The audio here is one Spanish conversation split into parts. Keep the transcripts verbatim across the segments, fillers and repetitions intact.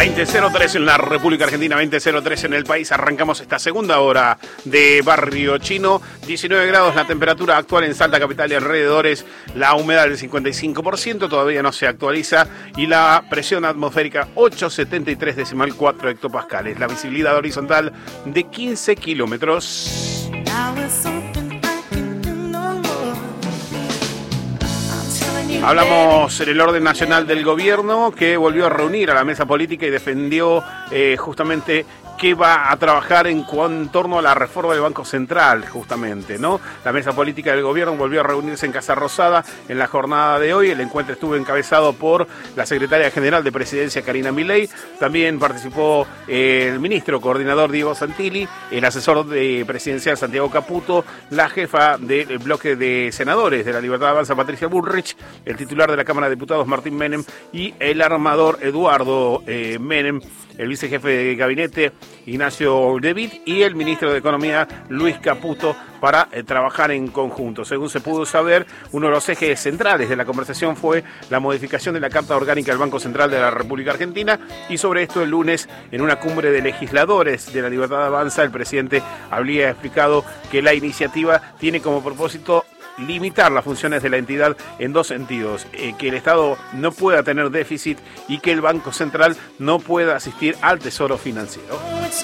veinte cero tres en la República Argentina, veinte cero tres en el país. Arrancamos esta segunda hora de Barrio Chino. diecinueve grados la temperatura actual en Salta Capital y alrededores. La humedad del cincuenta y cinco por ciento todavía no se actualiza. Y la presión atmosférica ochocientos setenta y tres decimal cuatro hectopascales. La visibilidad horizontal de quince kilómetros. Hablamos en el orden nacional del gobierno, que volvió a reunir a la mesa política y defendió eh, justamente que va a trabajar en, en torno a la reforma del Banco Central, justamente, ¿no? La mesa política del gobierno volvió a reunirse en Casa Rosada en la jornada de hoy. El encuentro estuvo encabezado por la secretaria general de Presidencia, Karina Milei. También participó eh, el ministro coordinador Diego Santilli, el asesor de presidencial Santiago Caputo, la jefa del bloque de senadores de la Libertad Avanza, Patricia Bullrich, el titular de la Cámara de Diputados, Martín Menem, y el armador Eduardo eh, Menem, el vicejefe de gabinete, Ignacio David, y el ministro de Economía, Luis Caputo, para eh, trabajar en conjunto. Según se pudo saber, uno de los ejes centrales de la conversación fue la modificación de la Carta Orgánica del Banco Central de la República Argentina, y sobre esto el lunes, en una cumbre de legisladores de la Libertad Avanza, el presidente habría explicado que la iniciativa tiene como propósito limitar las funciones de la entidad en dos sentidos, eh, que el Estado no pueda tener déficit y que el Banco Central no pueda asistir al Tesoro Financiero.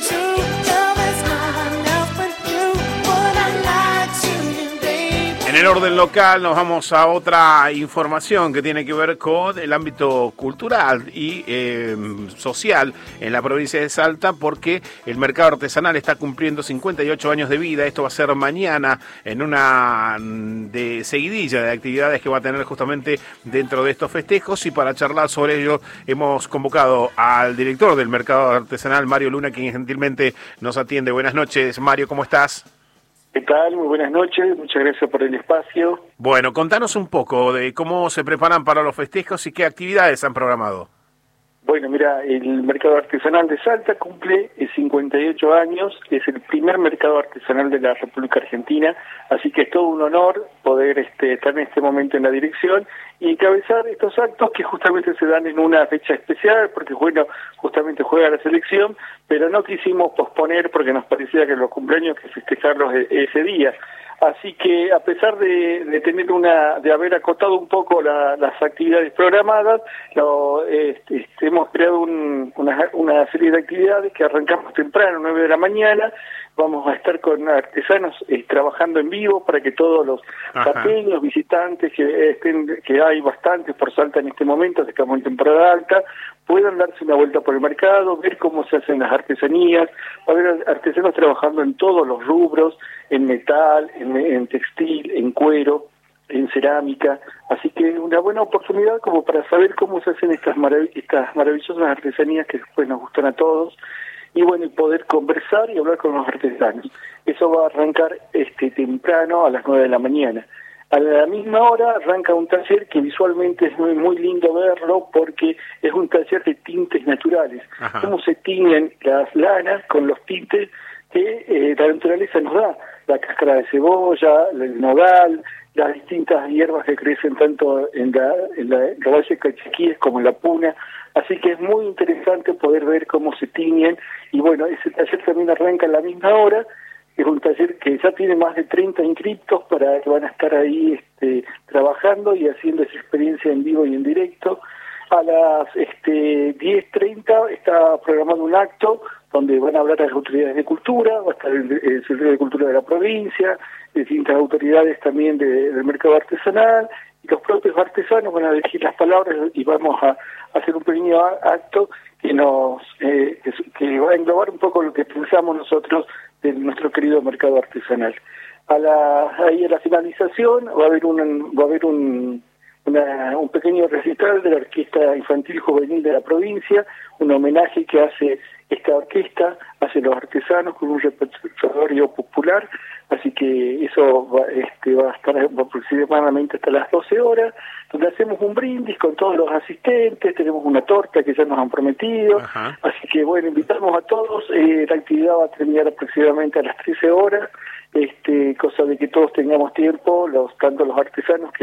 En el orden local nos vamos a otra información que tiene que ver con el ámbito cultural y eh, social en la provincia de Salta, porque el mercado artesanal está cumpliendo cincuenta y ocho años de vida. Esto va a ser mañana en una de seguidilla de actividades que va a tener justamente dentro de estos festejos, y para charlar sobre ello hemos convocado al director del mercado artesanal, Mario Luna, quien gentilmente nos atiende. Buenas noches, Mario, ¿cómo estás? ¿Qué tal? Muy buenas noches, muchas gracias por el espacio. Bueno, contanos un poco de cómo se preparan para los festejos y qué actividades han programado. Bueno, mira, el mercado artesanal de Salta cumple cincuenta y ocho años, es el primer mercado artesanal de la República Argentina, así que es todo un honor poder este, estar en este momento en la dirección y encabezar estos actos que justamente se dan en una fecha especial, porque bueno, justamente juega la selección, pero no quisimos posponer porque nos parecía que los cumpleaños que festejarlos ese día. Así que a pesar de, de tener una, de haber acotado un poco la, las actividades programadas, lo, este, este, hemos creado un, una, una serie de actividades que arrancamos temprano, nueve de la mañana. Vamos a estar con artesanos eh, trabajando en vivo para que todos los salteños, visitantes, que estén, que hay bastantes por Salta en este momento, que estamos en temporada alta, puedan darse una vuelta por el mercado, ver cómo se hacen las artesanías. Va a haber artesanos trabajando en todos los rubros, en metal, en, en textil, en cuero, en cerámica, así que una buena oportunidad como para saber cómo se hacen estas, marav- estas maravillosas artesanías que después nos gustan a todos. Y bueno, y poder conversar y hablar con los artesanos. Eso va a arrancar este temprano a las nueve de la mañana. A la misma hora arranca un taller que visualmente es muy, muy lindo verlo, porque es un taller de tintes naturales. Ajá. Cómo se tiñen las lanas con los tintes que eh, la naturaleza nos da. La cáscara de cebolla, el nogal, las distintas hierbas que crecen tanto en la, en la, en la valle de Cachiquíes como en la Puna. Así que es muy interesante poder ver cómo se tiñen. Y bueno, ese taller también arranca a la misma hora. Es un taller que ya tiene más de treinta inscriptos para que van a estar ahí este, trabajando y haciendo esa experiencia en vivo y en directo. A las este, diez treinta está programado un acto donde van a hablar las autoridades de cultura, va a estar el, el secretario de Cultura de la provincia, distintas autoridades también de, del mercado artesanal, y los propios artesanos van a dirigir las palabras y vamos a, a hacer un pequeño acto que nos eh, que, que va a englobar un poco lo que pensamos nosotros de nuestro querido mercado artesanal. A la ahí a la finalización va a haber un va a haber un Una, un pequeño recital de la Orquesta Infantil Juvenil de la provincia, un homenaje que hace esta orquesta hacia los artesanos con un repertorio popular, así que eso va, este, va a estar aproximadamente hasta las doce horas, donde hacemos un brindis con todos los asistentes, tenemos una torta que ya nos han prometido. Ajá. Así que bueno, invitamos a todos, eh, la actividad va a terminar aproximadamente a las trece horas, este, cosa de que todos tengamos tiempo, los tanto los artesanos que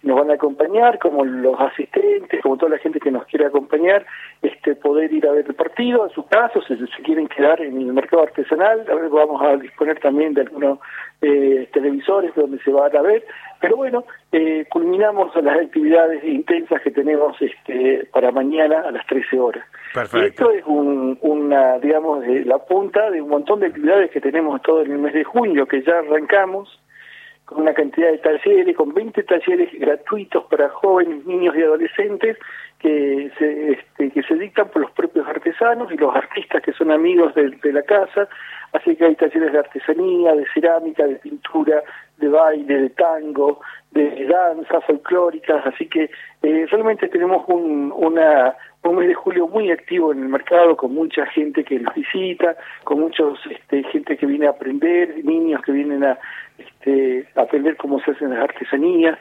nos van a acompañar, como los asistentes, como toda la gente que nos quiere acompañar, este poder ir a ver el partido a sus casos, si se quieren quedar en el mercado artesanal. A ver, vamos a disponer también de algunos eh, televisores donde se van a ver, pero bueno, eh, culminamos las actividades intensas que tenemos este para mañana a las trece horas. Perfecto. Esto es un, una, digamos, de la punta de un montón de actividades que tenemos todo en el mes de junio, que ya arrancamos con una cantidad de talleres, con veinte talleres gratuitos para jóvenes, niños y adolescentes que se, este, que se dictan por los propios artesanos y los artistas que son amigos de, de la casa. Así que hay talleres de artesanía, de cerámica, de pintura, de baile, de tango, de danzas folclóricas. Así que eh, realmente tenemos un, una, un mes de julio muy activo en el mercado, con mucha gente que nos visita, con muchos este, gente que viene a aprender, niños que vienen a este, a aprender cómo se hacen las artesanías.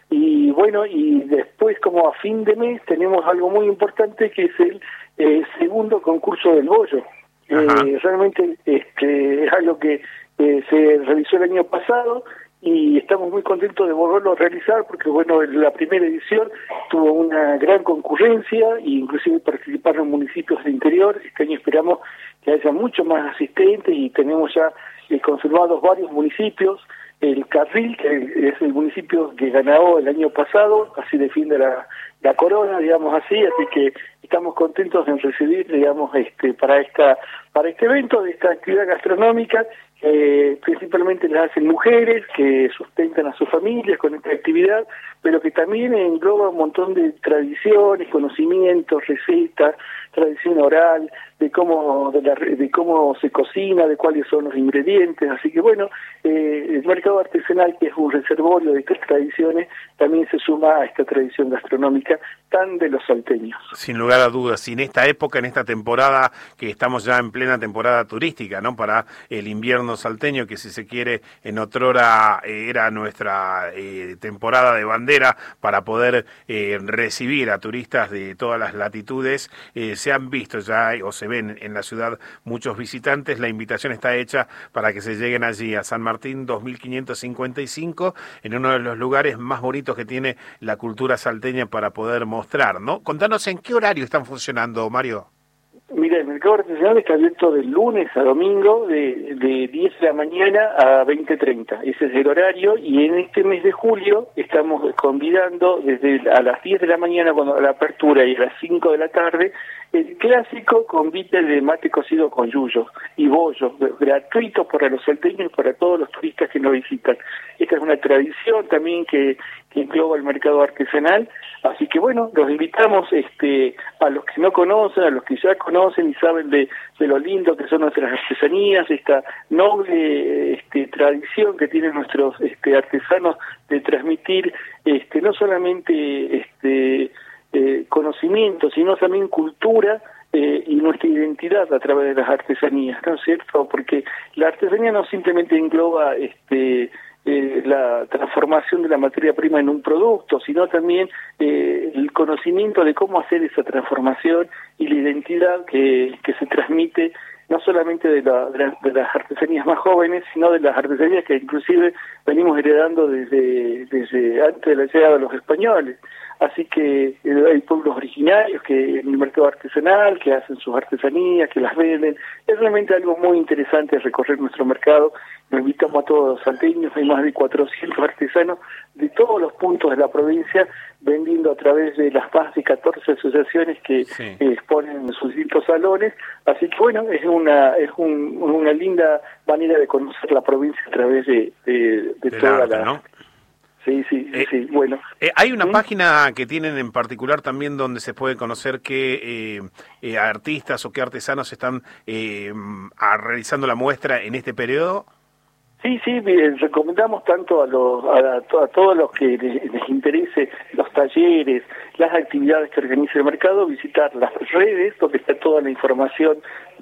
Y bueno, y después como a fin de mes tenemos algo muy importante, que es el eh, segundo concurso del bollo. Eh, realmente este, es algo que eh, se realizó el año pasado y estamos muy contentos de volverlo a realizar, porque bueno, la primera edición tuvo una gran concurrencia e inclusive participaron municipios del interior. Este año esperamos que haya mucho más asistentes y tenemos ya eh, confirmados varios municipios. El Carril, que es el municipio que ganó el año pasado, así defiende la, la corona, digamos así, así que estamos contentos en recibir, digamos, este para esta para este evento, de esta actividad gastronómica, que principalmente la hacen mujeres que sustentan a sus familias con esta actividad, pero que también engloba un montón de tradiciones, conocimientos, recetas, tradición oral, de cómo de, la, de cómo se cocina, de cuáles son los ingredientes. Así que bueno, eh, el mercado artesanal, que es un reservorio de estas tradiciones, también se suma a esta tradición gastronómica tan de los salteños. Sin lugar a dudas, y en esta época, en esta temporada, que estamos ya en plena temporada turística, ¿no? Para el invierno salteño, que si se quiere, en otrora eh, era nuestra eh, temporada de bandera para poder eh, recibir a turistas de todas las latitudes. Eh, se han visto ya, o se ven en la ciudad, muchos visitantes. La invitación está hecha para que se lleguen allí a San Martín dos mil quinientos cincuenta y cinco, en uno de los lugares más bonitos que tiene la cultura salteña para poder mostrar, ¿no? Contanos en qué horario están funcionando, Mario. Mira, el mercado artesanal está abierto de lunes a domingo, de, de diez de la mañana a veinte treinta. Ese es el horario, y en este mes de julio estamos convidando desde a las diez de la mañana, cuando la apertura, y a las cinco de la tarde, el clásico convite de mate cocido con yuyo y bollo, gratuito para los salteños y para todos los turistas que nos visitan. Esta es una tradición también que, que engloba el mercado artesanal, así que bueno, los invitamos este, a los que no conocen, a los que ya conocen y saben de, de lo lindo que son nuestras artesanías, esta noble este, tradición que tienen nuestros este, artesanos de transmitir este, no solamente este, eh, conocimiento, sino también cultura eh, y nuestra identidad a través de las artesanías, ¿no es cierto? Porque la artesanía no simplemente engloba este Eh, la transformación de la materia prima en un producto, sino también eh, el conocimiento de cómo hacer esa transformación y la identidad que, que se transmite no solamente de, la, de, la, de las artesanías más jóvenes, sino de las artesanías que inclusive venimos heredando desde, desde antes de la llegada de los españoles. Así que eh, hay pueblos originarios que en el mercado artesanal, que hacen sus artesanías, que las venden. Es realmente algo muy interesante recorrer nuestro mercado. Nos invitamos a todos los salteños, hay más de cuatrocientos artesanos de todos los puntos de la provincia, vendiendo a través de las más de catorce asociaciones que sí. eh, exponen en sus distintos salones. Así que bueno, es una es un, una linda manera de conocer la provincia a través de, de, de toda arte, la... ¿no? Sí, sí, eh, sí, bueno. Eh, hay una ¿Sí? página que tienen en particular también donde se puede conocer qué eh, eh, artistas o qué artesanos están eh, a, realizando la muestra en este periodo. Sí, sí, bien, recomendamos tanto a, los, a, a todos los que les, les interese los talleres, las actividades que organiza el mercado, visitar las redes donde está toda la información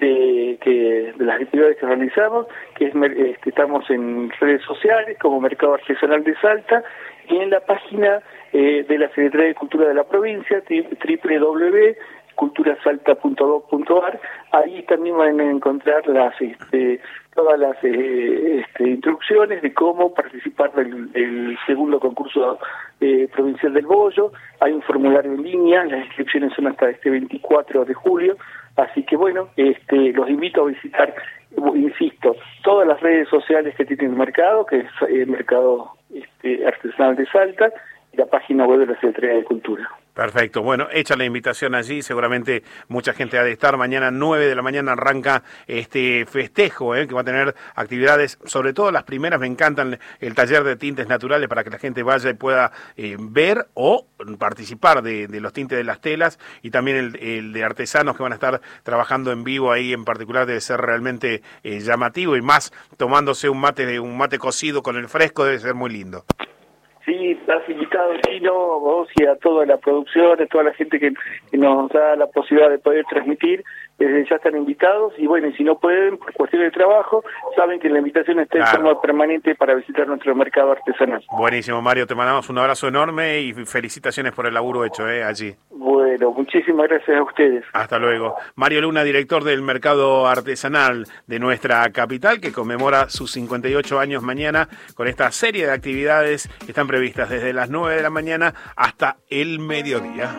de, que, de las actividades que realizamos, que es, este, estamos en redes sociales como Mercado Artesanal de Salta, y en la página eh, de la Secretaría de Cultura de la provincia, doble u doble u doble u punto cultura salta punto gov punto ar. Ahí también van a encontrar las este, todas las eh, este, instrucciones de cómo participar del, del segundo concurso eh, provincial del bollo. Hay un formulario en línea, las inscripciones son hasta este veinticuatro de julio, así que bueno, este, los invito a visitar, insisto, todas las redes sociales que tiene el mercado, que es el mercado este, artesanal de Salta, y la página web de la Secretaría de Cultura. Perfecto, bueno, hecha la invitación allí, seguramente mucha gente ha de estar. Mañana nueve de la mañana arranca este festejo, ¿eh? que va a tener actividades, sobre todo las primeras, me encantan, el taller de tintes naturales para que la gente vaya y pueda eh, ver o participar de, de los tintes de las telas, y también el, el de artesanos que van a estar trabajando en vivo ahí, en particular debe ser realmente eh, llamativo, y más tomándose un mate, un mate cocido con el fresco, debe ser muy lindo. Sí, estás invitado, Chino, vos y a toda la producción, a toda la gente que, que nos da la posibilidad de poder transmitir, desde ya están invitados, y bueno, y si no pueden, por cuestión de trabajo, saben que la invitación está claro. en forma permanente para visitar nuestro mercado artesanal. Buenísimo, Mario, te mandamos un abrazo enorme y felicitaciones por el laburo hecho eh, allí. Bueno, muchísimas gracias a ustedes. Hasta luego. Mario Luna, director del mercado artesanal de nuestra capital, que conmemora sus cincuenta y ocho años mañana con esta serie de actividades que están previstas desde las nueve de la mañana hasta el mediodía.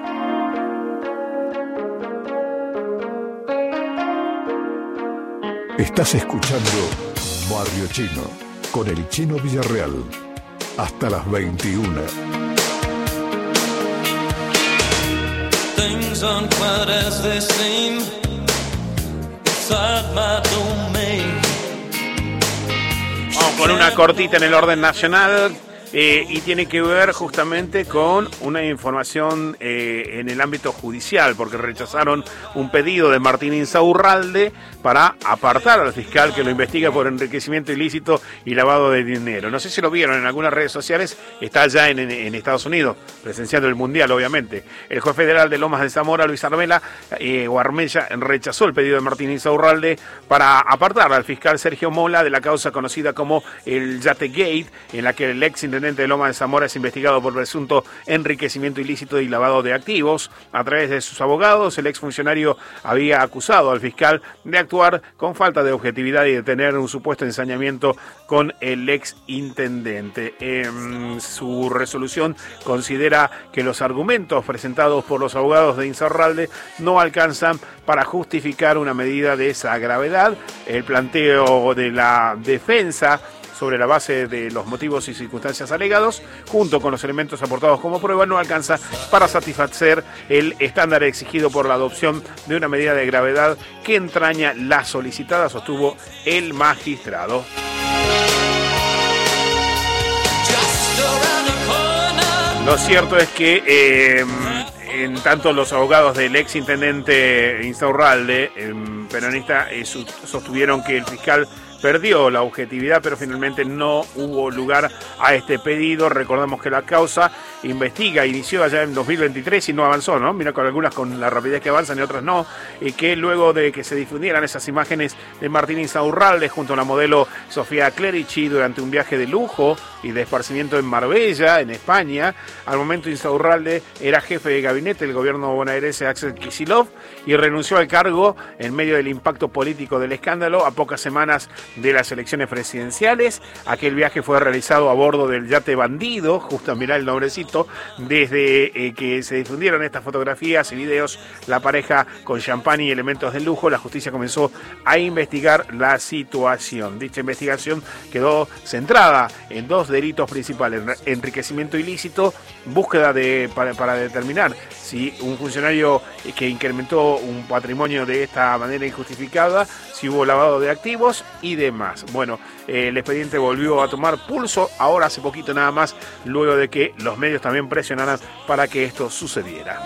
Estás escuchando Barrio Chino con el Chino Villarreal hasta las veintiuna. Things aren't quite as they seem inside my domain. Vamos con una cortita en el orden nacional. Eh, y tiene que ver justamente con una información eh, en el ámbito judicial, porque rechazaron un pedido de Martín Insaurralde para apartar al fiscal que lo investiga por enriquecimiento ilícito y lavado de dinero. No sé si lo vieron en algunas redes sociales, está allá en, en, en Estados Unidos, presenciando el Mundial, obviamente. El juez federal de Lomas de Zamora, Luis Armela, eh, o Armella, rechazó el pedido de Martín Insaurralde para apartar al fiscal Sergio Mola de la causa conocida como el Yate Gate, en la que el ex intendente de Lomas de Zamora es investigado por presunto enriquecimiento ilícito y lavado de activos. A través de sus abogados, el exfuncionario había acusado al fiscal de actuar con falta de objetividad y de tener un supuesto ensañamiento con el ex intendente. Eh, su resolución considera que los argumentos presentados por los abogados de Insaurralde no alcanzan para justificar una medida de esa gravedad. El planteo de la defensa sobre la base de los motivos y circunstancias alegados, junto con los elementos aportados como prueba, no alcanza para satisfacer el estándar exigido por la adopción de una medida de gravedad que entraña la solicitada, sostuvo el magistrado. Lo cierto es que eh, en tanto los abogados del ex intendente Insaurralde, eh, peronista, eh, sostuvieron que el fiscal perdió la objetividad, pero finalmente no hubo lugar a este pedido. Recordamos que la causa investiga, inició allá en dos mil veintitrés y no avanzó, ¿no? Mira, con algunas con la rapidez que avanzan y otras no, y que luego de que se difundieran esas imágenes de Martín Insaurralde junto a la modelo Sofía Clerici durante un viaje de lujo y de esparcimiento en Marbella, en España, al momento Insaurralde era jefe de gabinete del gobierno bonaerense Axel Kicillof y renunció al cargo en medio del impacto político del escándalo a pocas semanas de las elecciones presidenciales. Aquel viaje fue realizado a bordo del yate Bandido, justo a mirar el nombrecito. Desde eh, que se difundieron estas fotografías y videos, la pareja con champán y elementos de lujo, la justicia comenzó a investigar la situación. Dicha investigación quedó centrada en dos delitos principales: enriquecimiento ilícito, búsqueda de para, para determinar si un funcionario que incrementó un patrimonio de esta manera injustificada, si hubo lavado de activos y demás. Bueno, eh, el expediente volvió a tomar pulso ahora hace poquito nada más, luego de que los medios también presionaran para que esto sucediera.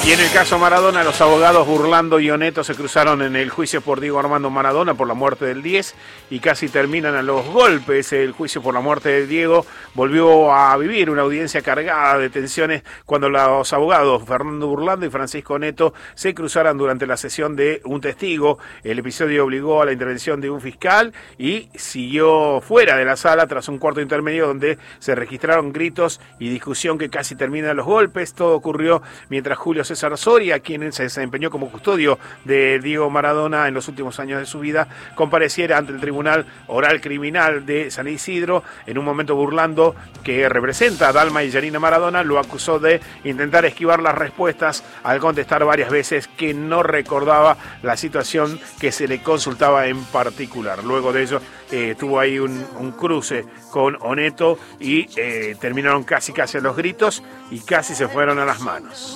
Y en el caso Maradona, los abogados Burlando y Oneto se cruzaron en el juicio por Diego Armando Maradona por la muerte del diez y casi terminan a los golpes. El juicio por la muerte de Diego volvió a vivir una audiencia cargada de tensiones cuando los abogados Fernando Burlando y Francisco Oneto se cruzaran durante la sesión de un testigo. El episodio obligó a la intervención de un fiscal y siguió fuera de la sala tras un cuarto intermedio donde se registraron gritos y discusión que casi terminan a los golpes. Todo ocurrió mientras Julio César Soria, quien se desempeñó como custodio de Diego Maradona en los últimos años de su vida, compareciera ante el Tribunal Oral Criminal de San Isidro. En un momento Burlando, que representa a Dalma y Yanina Maradona, lo acusó de intentar esquivar las respuestas al contestar varias veces que no recordaba la situación que se le consultaba en particular. Luego de ello eh, tuvo ahí un, un cruce con Oneto y eh, terminaron casi casi a los gritos y casi se fueron a las manos.